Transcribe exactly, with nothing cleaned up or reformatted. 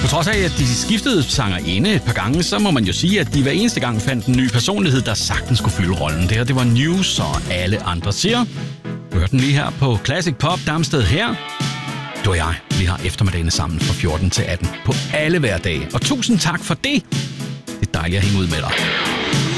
trods af, at de skiftede sangerinde et par gange, så må man jo sige, at de hver eneste gang fandt en ny personlighed, der sagtens skulle fylde rollen. Det her, det var News, og alle andre siger. Du hørte den lige her på Classic Pop Damsted her. Du og jeg, vi har eftermiddagene sammen fra fjorten til atten på alle hverdage. Og tusind tak for det. Det er dejligt at hænge ud med dig.